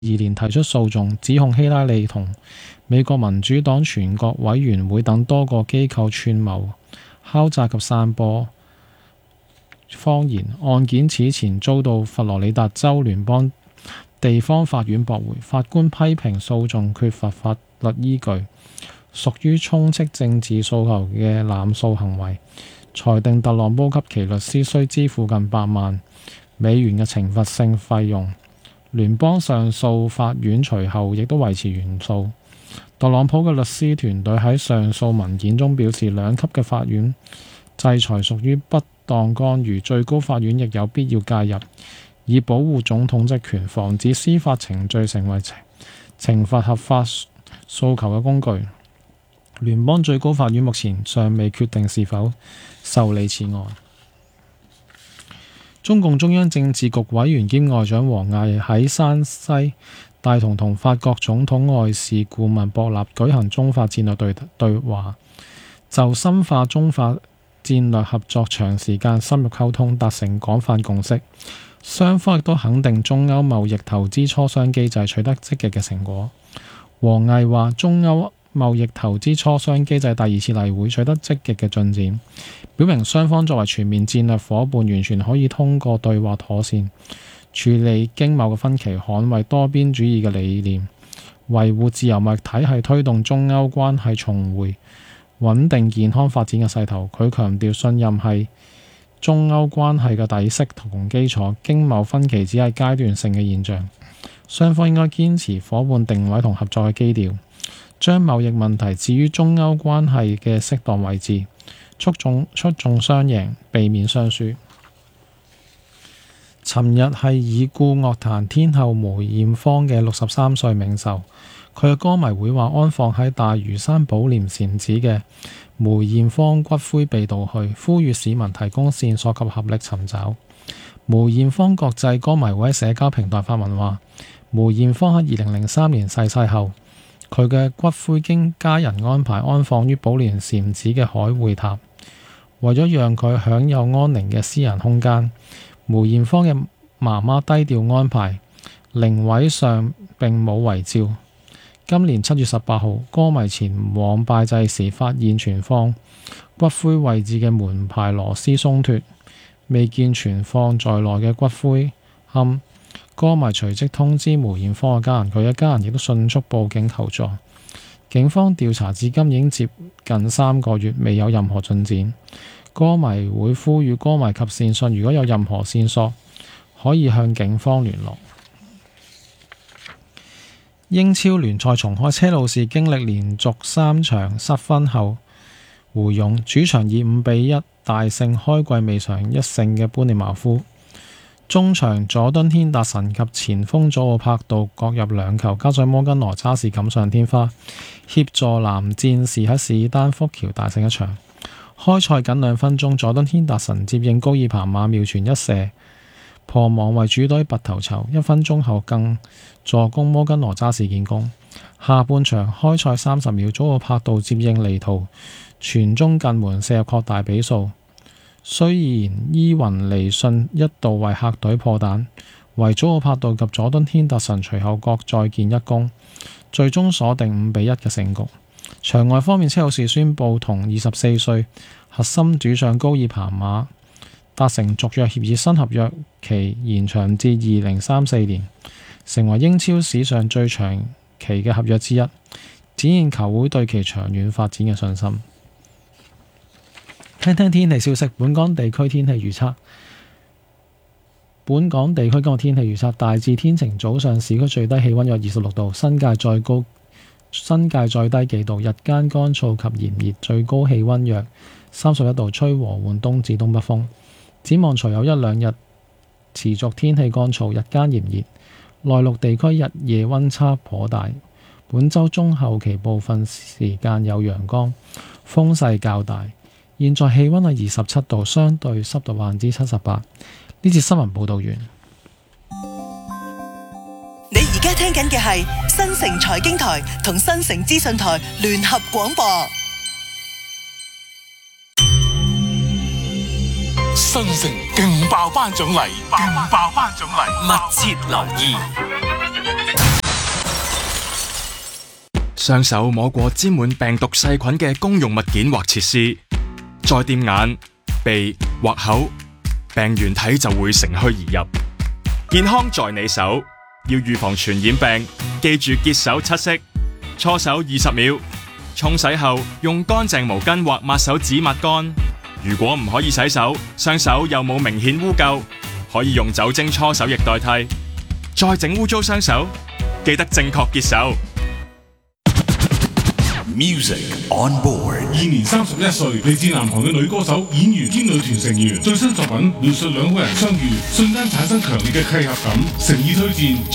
年提出訴訟，指控希拉里同美國民主黨全國委員會等多個機構串謀敲詐及散播謊言。案件此前遭到佛羅里達州聯邦地方法院駁回，法官批評訴訟缺乏法律依據，屬於充斥政治訴求嘅濫訴行為，裁定特朗普及其律師需支付近8萬美元嘅懲罰性費用。聯邦上訴法院隨後亦都維持原訴。特朗普嘅律師團隊喺上訴文件中表示，兩級嘅法院制裁屬於不當干預，最高法院亦有必要介入，以保護總統職權，防止司法程序成為懲罰合法訴求嘅工具。聯邦最高法院目前尚未決定是否受理此案。中共中央政治局委員兼外長王毅喺山西帶同法國總統外事顧問博納舉行中法戰略對話，就深化中法戰略合作長時間深入溝通，達成廣泛共識。雙方亦都肯定中歐貿易投資磋商機制取得積極嘅成果。王毅話，中歐貿易投資磋商機制第2次例會取得積極嘅進展，表明雙方作為全面戰略夥伴，完全可以通過對話妥善處理經貿嘅分歧，捍衛多邊主義嘅理念，維護自由貿易體系，推動中歐關係重回穩定健康發展嘅勢頭。佢強調，信任係中歐關係嘅底色同基礎，經貿分歧只係階段性嘅現象，雙方應該堅持夥伴定位同合作嘅基調，將貿易問題置於中歐關係嘅適當位置，促進雙贏，避免雙輸。尋日係已故樂壇天后梅艷芳嘅63歲冥壽，佢嘅歌迷會話，安放喺大嶼山寶蓮禪寺嘅梅艷芳骨灰被盜去，呼籲市民提供線索及合力尋找。梅艷芳國際歌迷會喺社交平台發文話，梅艷芳喺2003年逝世後，佢嘅骨灰經家人安排安放於寶蓮禪寺嘅海會塔，為咗讓佢享有安寧嘅私人空間，梅艷芳嘅媽媽低調安排，靈位上並冇遺照。今年7月18號，歌迷前往拜祭時，發現存放骨灰位置嘅門牌螺絲鬆脱，未見存放在內嘅骨灰龕。歌迷隨即通知梅艷芳嘅家人，佢嘅家人亦都迅速報警求助。警方調查至今已經接近3個月，未有任何進展。歌迷會呼籲歌迷及善信，如果有任何線索，可以向警方聯絡。英超聯賽重開，車路士經歷連續3場失分後回勇，主場以5-1大勝開季未嘗一勝嘅般尼茅夫。中場佐敦軒達臣及前鋒祖奧柏度各入2球，加上摩根羅渣士錦上添花，協助藍戰士喺史丹福橋大勝一場。開賽僅2分鐘，佐敦軒達臣接應高爾彭馬妙傳一射破網，為主隊拔頭籌。1分鐘後更助攻摩根羅渣士建功。下半場開賽30秒，祖奧柏度接應尼圖傳中近門射入擴大比數。雖然伊雲尼遜一度為客隊破蛋，為祖奧柏度及佐敦軒達臣隨後各再建一功，最終鎖定5-1嘅勝局。場外方面，車路士宣布同24歲核心主將高爾彭馬達成續約協議，新合約期延長至2034年，成為英超史上最長期嘅合約之一，展現球會對其長遠發展嘅信心。聽聽天氣消息，本港地區天氣預測。本港地區今日天氣預測大致天晴，早上市區最低氣溫約26度，新界再低幾度，日間乾燥及炎熱，最高氣溫約31度，吹和緩東至東北風。展望隨後1-2日持續天氣乾燥，日間炎熱，內陸地區日夜溫差頗大。本週中後期部分時間有陽光，風勢較大。現在氣溫係27度，相對濕度78%。呢節新聞報道完。 你而家聽緊嘅係新城財經台同新城資訊台聯合廣播。 新城勁爆頒獎禮，密切留意。 雙手摸過沾滿病毒細菌嘅公用物件或設施，再掂眼、鼻或口，病原體就會乘虛而入。健康在你手，要預防傳染病，記住潔手7式，搓手20秒，沖洗後用乾淨毛巾或抹手紙抹乾。如果唔可以洗手，雙手又冇明顯污垢，可以用酒精搓手液代替。再整污糟雙手，記得正確潔手。 Music on board。 現年31歲，嚟自南韓嘅女歌手、演員兼女團成員，最新作品描述兩個人相遇，瞬間產生強烈嘅契合感，誠意推薦。